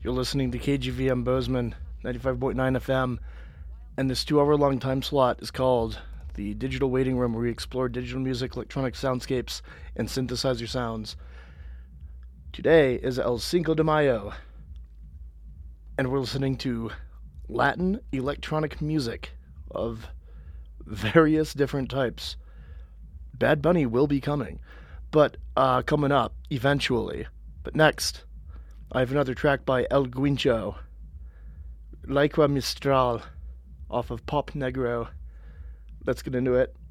You're listening to KGVM Bozeman, 95.9 FM, and this 2 hour long time slot is called the Digital Waiting Room, where we explore digital music, electronic soundscapes, and synthesizer sounds. Today is El Cinco de Mayo, and we're listening to Latin electronic music of various different types. Bad Bunny will be coming, but coming up eventually. But next, I have another track by El Guincho, Laicua Mistral, off of Pop Negro. Let's get into it.